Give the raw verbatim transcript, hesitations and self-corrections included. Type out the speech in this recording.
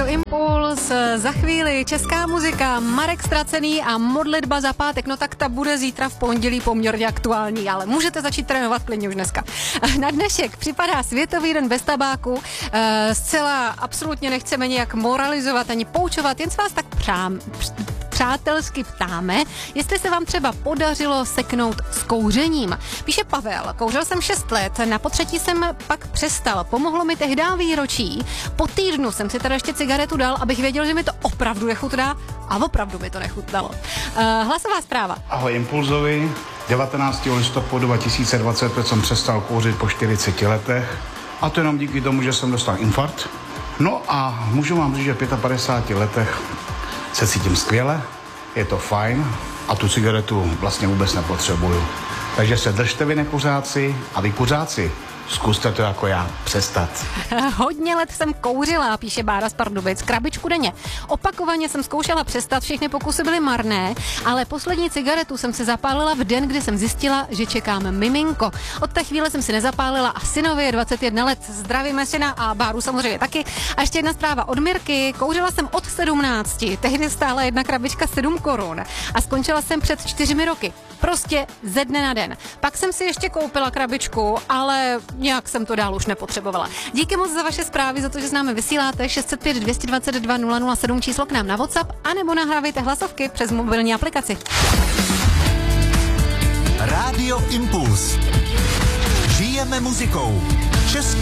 Impuls, za chvíli česká muzika, Marek Ztracený a modlitba za pátek, no tak ta bude zítra v pondělí poměrně aktuální, ale můžete začít trénovat klidně už dneska. Na dnešek připadá Světový den bez tabáku, e, zcela absolutně nechceme nějak moralizovat ani poučovat, jen se vás tak přám, přátelsky ptáme, jestli se vám třeba podařilo seknout s kouřením. Píše Pavel, kouřil jsem šest let, na potřetí jsem pak přestal. Pomohlo mi tehdy výročí. Po týdnu jsem si teda ještě cigaretu dal, abych věděl, že mi to opravdu nechutná a opravdu mi to nechutnalo. Uh, hlasová zpráva. Ahoj Impulzovi. devatenáctého listopadu dva tisíce dvacet pět jsem přestal kouřit po čtyřiceti letech. A to jenom díky tomu, že jsem dostal infarkt. No a můžu vám říct, že v padesát pěti letech se cítím skvěle, je to fajn a tu cigaretu vlastně vůbec nepotřebuju. Takže se držte vy nekuřáci a vy kuřáci, zkuste to jako já přestat. Hodně let jsem kouřila, píše Bára z Pardubic, krabičku denně. Opakovaně jsem zkoušela přestat, všechny pokusy byly marné, ale poslední cigaretu jsem si zapálila v den, kdy jsem zjistila, že čekám miminko. Od té chvíle jsem si nezapálila a synovi je dvacet jedna let. Zdravíme syna a Báru samozřejmě taky. A ještě jedna zpráva od Mirky. Kouřila jsem od sedmnácti, tehdy stála jedna krabička sedm korun a skončila jsem před čtyřmi roky. Prostě ze dne na den. Pak jsem si ještě koupila krabičku, ale nějak jsem to dál už nepotřebovala. Díky moc za vaše zprávy, za to, že s námi vysíláte šest set pět dvě dva dva nula nula sedm číslo k nám na WhatsApp, anebo nahrávejte hlasovky přes mobilní aplikaci. Rádio Impuls. Žijeme muzikou. Český